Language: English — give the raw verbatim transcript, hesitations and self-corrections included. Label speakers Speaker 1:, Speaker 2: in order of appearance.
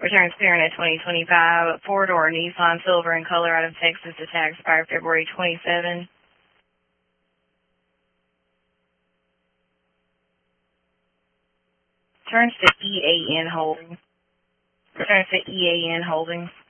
Speaker 1: Returns parent at twenty twenty-five, four-door Nissan Silver in color out of Texas to tag expired February twenty-seventh. Returns to E A N Holdings. Returns to E A N Holdings.